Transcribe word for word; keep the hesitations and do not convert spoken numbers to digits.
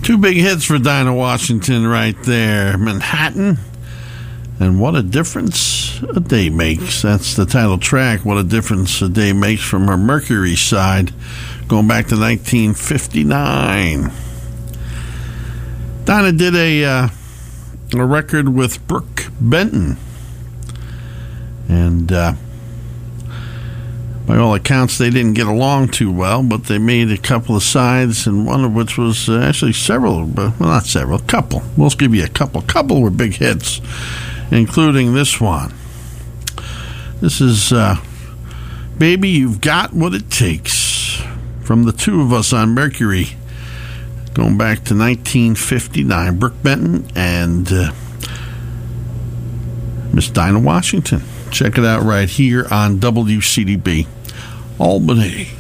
Two big hits for Dinah Washington right there. Manhattan and What a Difference a Day Makes. That's the title track, What a Difference a Day Makes, from her Mercury side, going back to nineteen fifty-nine. Dinah did a, uh, a record with Brooke Benton. And uh, by all accounts, they didn't get along too well, but they made a couple of sides, and one of which was uh, actually several, but well, not several, a couple. We'll give you a couple. A couple were big hits, including this one. This is uh, Baby, You've Got What It Takes, from the two of us on Mercury, going back to nineteen fifty-nine. Brooke Benton and uh, Miss Dinah Washington. Check it out right here on W C D B Albany.